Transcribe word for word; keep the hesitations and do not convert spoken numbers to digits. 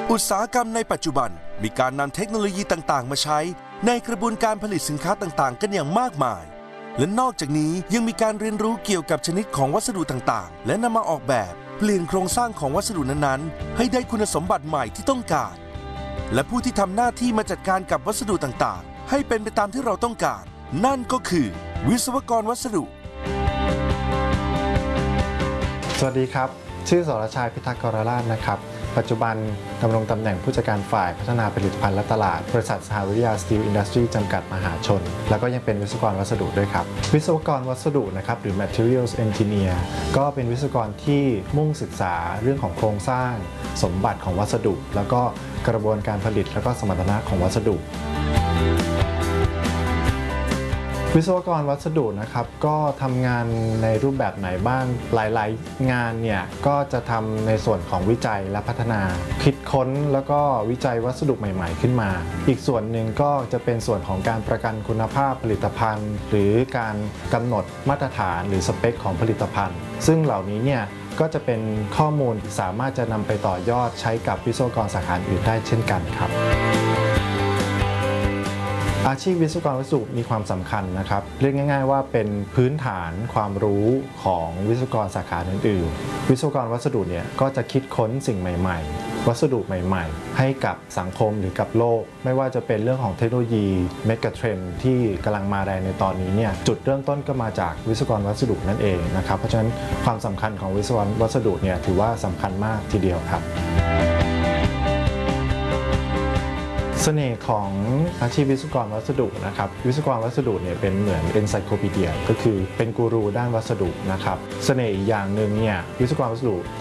อุตสาหกรรมในปัจจุบันมีการนำเทคโนโลยีต่างๆมาใช้ในกระบวนการผลิตสินค้าต่างๆกันอย่างมากมายและนอกจากนี้ยังมีการเรียนรู้เกี่ยวกับชนิดของวัสดุต่างๆและนำมาออกแบบเปลี่ยนโครงสร้างของวัสดุนั้นๆให้ได้คุณสมบัติใหม่ที่ต้องการและผู้ที่ทำหน้าที่มาจัดการกับวัสดุต่างๆให้เป็นไปตามที่เราต้องการนั่นก็คือวิศวกรวัสดุสวัสดีครับชื่อสรชัยพิทักษ์กรราชนะครับปัจจุบันดำรงตำแหน่งผู้จัดการฝ่ายพัฒนาผลิตภัณฑ์และตลาดบริษัทสหวิทยาสตีลอินดัสทรีจำกัดมหาชนแล้วก็ยังเป็นวิศวกรวัสดุด้วยครับวิศวกรวัสดุนะครับหรือ materials engineer ก็เป็นวิศวกรที่มุ่งศึกษาเรื่องของโครงสร้างสมบัติของวัสดุ แล้วก็กระบวนการผลิตแล้วก็สมรรถนะของวัสดุวิศวกรวัสดุนะครับก็ทำงานในรูปแบบไหนบ้างหลายๆงานเนี่ยก็จะทำในส่วนของวิจัยและพัฒนาคิดค้นแล้วก็วิจัยวัสดุใหม่ๆขึ้นมาอีกส่วนหนึ่งก็จะเป็นส่วนของการประกันคุณภาพผลิตภัณฑ์ หรือการกำหนดมาตรฐานหรือสเปคของผลิตภัณฑ์ซึ่งเหล่านี้เนี่ยก็จะเป็นข้อมูลที่สามารถจะนำไปต่อยอดใช้กับวิศวกรสาขาอื่นได้เช่นกันครับอาชีพวิศวกรวัสดุมีความสำคัญนะครับเรียกง่ายๆว่าเป็นพื้นฐานความรู้ของวิศวกรสาขาอื่นๆวิศวกรวัสดุเนี่ยก็จะคิดค้นสิ่งใหม่ๆวัสดุใหม่ๆให้กับสังคมหรือกับโลกไม่ว่าจะเป็นเรื่องของเทคโนโลยีเมกะเทรนด์ที่กำลังมาแรงในตอนนี้เนี่ยจุดเริ่มต้นก็มาจากวิศวกรวัสดุนั่นเองนะครับเพราะฉะนั้นความสำคัญของวิศวกรวัสดุเนี่ยถือว่าสำคัญมากทีเดียวครับเสน่ห์ของอาชีพวิศวกรวัสดุนะครับวิศวกรวัสดุเนี่ยเป็นเหมือนเอนไซโคปีเดียก็คือเป็นกูรูด้านวัสดุนะครับเสน่ห์อีกอย่างหนึ่งเนี่ยวิศวกรวัสดุ